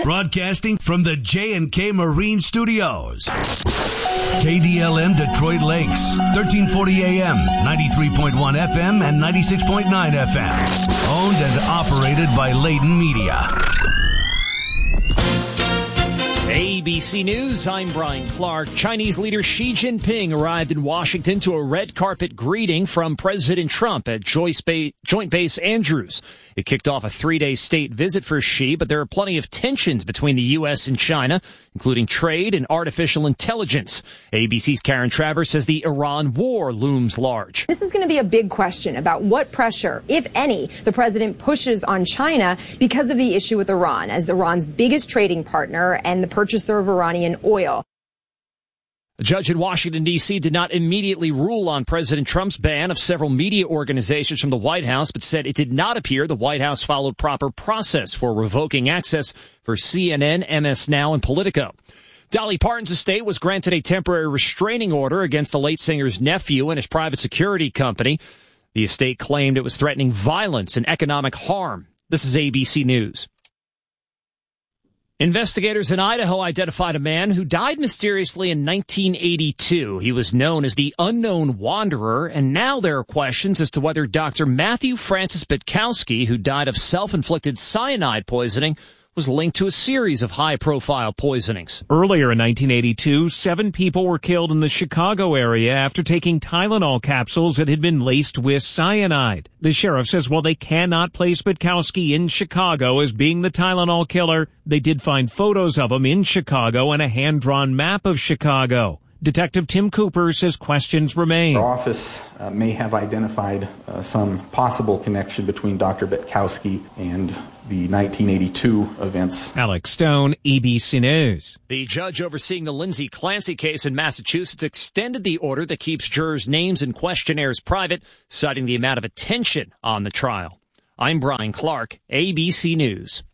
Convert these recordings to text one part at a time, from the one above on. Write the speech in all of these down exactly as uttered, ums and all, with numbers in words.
Broadcasting from the J and K Marine Studios. K D L M Detroit Lakes, thirteen forty A M, ninety-three point one F M and ninety-six point nine F M. Owned and operated by Layton Media. A B C News, I'm Brian Clark. Chinese leader Xi Jinping arrived in Washington to a red carpet greeting from President Trump at Joint Base Andrews. It kicked off a three-day state visit for Xi, but there are plenty of tensions between the U S and China, including trade and artificial intelligence. A B C's Karen Travers says the Iran war looms large. This is going to be a big question about what pressure, if any, the president pushes on China because of the issue with Iran, as Iran's biggest trading partner and the purchaser of Iranian oil. A judge in Washington, D C did not immediately rule on President Trump's ban of several media organizations from the White House, but said it did not appear the White House followed proper process for revoking access for C N N, M S Now, and Politico. Dolly Parton's estate was granted a temporary restraining order against the late singer's nephew and his private security company. The estate claimed it was threatening violence and economic harm. This is A B C News. Investigators in Idaho identified a man who died mysteriously in nineteen eighty-two. He was known as the Unknown Wanderer, and now there are questions as to whether Doctor Matthew Francis Bitkowski, who died of self-inflicted cyanide poisoning, was linked to a series of high-profile poisonings. Earlier in nineteen eighty-two, seven people were killed in the Chicago area after taking Tylenol capsules that had been laced with cyanide. The sheriff says while they cannot place Bitkowski in Chicago as being the Tylenol killer, they did find photos of him in Chicago and a hand-drawn map of Chicago. Detective Tim Cooper says questions remain. Our office uh, may have identified uh, some possible connection between Doctor Bitkowski and the nineteen eighty-two events. Alex Stone, A B C News. The judge overseeing the Lindsay Clancy case in Massachusetts extended the order that keeps jurors' names and questionnaires private, citing the amount of attention on the trial. I'm Brian Clark, A B C News.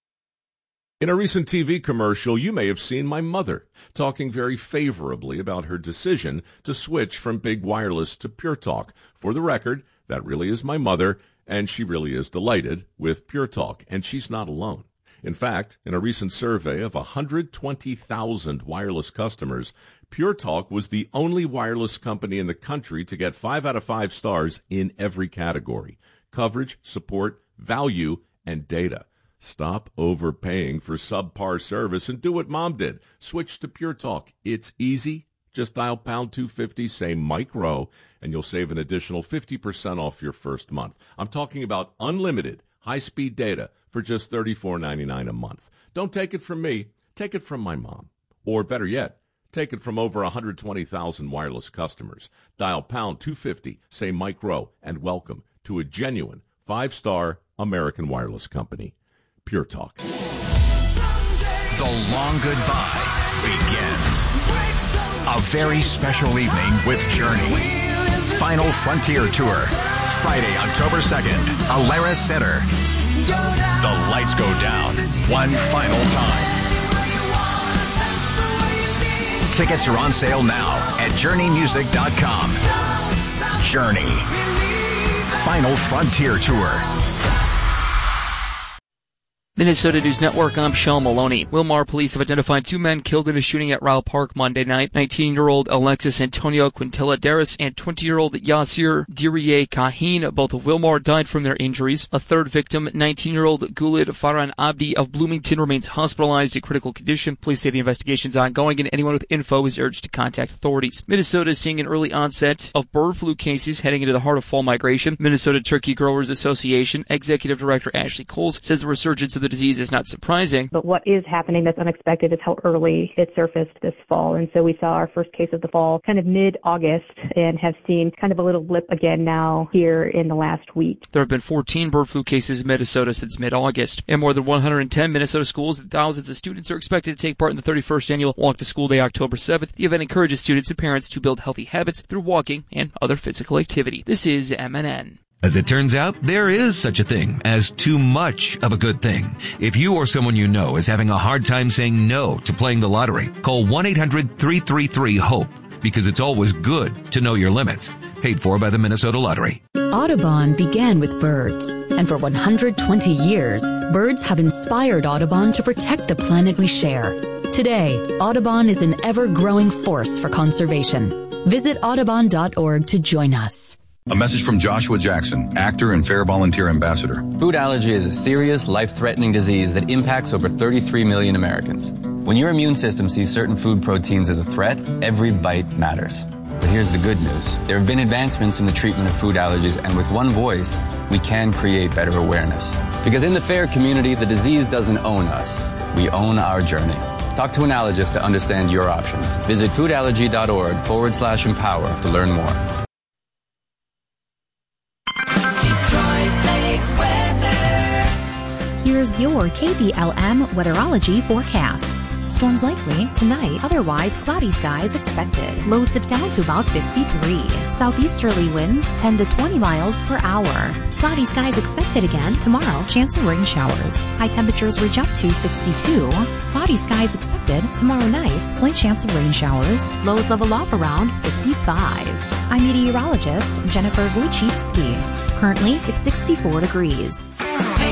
In a recent T V commercial, you may have seen my mother talking very favorably about her decision to switch from Big Wireless to Pure Talk. For the record, that really is my mother, and she really is delighted with Pure Talk, and she's not alone. In fact, in a recent survey of one hundred twenty thousand wireless customers, Pure Talk was the only wireless company in the country to get five out of five stars in every category: coverage, support, value, and data. Stop overpaying for subpar service and do what Mom did. Switch to Pure Talk. It's easy. Just dial pound two fifty, say Mike Rowe, and you'll save an additional fifty percent off your first month. I'm talking about unlimited high-speed data for just thirty-four ninety-nine a month. Don't take it from me. Take it from my mom. Or better yet, take it from over one hundred twenty thousand wireless customers. Dial pound two fifty, say Mike Rowe, and welcome to a genuine five-star American wireless company. Pure Talk. The long goodbye begins. A very special evening with Journey. Final Frontier Tour. Friday, October second, Alara Center. The lights go down one final time. Tickets are on sale now at journey music dot com. Journey. Final Frontier Tour. Minnesota News Network, I'm Sean Maloney. Wilmar police have identified two men killed in a shooting at Ryle Park Monday night. nineteen-year-old Alexis Antonio Quintela Deris and twenty-year-old Yasir Diriye Kahin, both of Wilmar, died from their injuries. A third victim, nineteen-year-old Gulid Farhan Abdi of Bloomington, remains hospitalized in critical condition. Police say the investigation is ongoing and anyone with info is urged to contact authorities. Minnesota is seeing an early onset of bird flu cases heading into the heart of fall migration. Minnesota Turkey Growers Association Executive Director Ashley Coles says the resurgence of the disease is not surprising. But what is happening that's unexpected is how early it surfaced this fall. And so we saw our first case of the fall kind of mid-August and have seen kind of a little blip again now here in the last week. There have been fourteen bird flu cases in Minnesota since mid-August. In more than one hundred ten Minnesota schools, thousands of students are expected to take part in the thirty-first annual Walk to School Day October seventh. The event encourages students and parents to build healthy habits through walking and other physical activity. This is M N N. As it turns out, there is such a thing as too much of a good thing. If you or someone you know is having a hard time saying no to playing the lottery, call one eight hundred three three three HOPE, because it's always good to know your limits. Paid for by the Minnesota Lottery. Audubon began with birds, and for one hundred twenty years, birds have inspired Audubon to protect the planet we share. Today, Audubon is an ever-growing force for conservation. Visit audubon dot org to join us. A message from Joshua Jackson, actor and Fair Volunteer Ambassador. Food allergy is a serious, life-threatening disease that impacts over thirty-three million Americans. When your immune system sees certain food proteins as a threat, every bite matters. But here's the good news. There have been advancements in the treatment of food allergies, and with one voice, we can create better awareness. Because in the FAIR community, the disease doesn't own us. We own our journey. Talk to an allergist to understand your options. Visit foodallergy.org forward slash empower to learn more. Here's your K D L M weatherology forecast. Storms likely tonight, otherwise cloudy skies expected. Lows dip down to about fifty-three. Southeasterly winds ten to twenty miles per hour. Cloudy skies expected again tomorrow. Chance of rain showers. High temperatures reach up to sixty-two. Cloudy skies expected tomorrow night. Slight chance of rain showers. Lows level off around fifty-five. I'm meteorologist Jennifer Wojcicki. Currently, it's sixty-four degrees.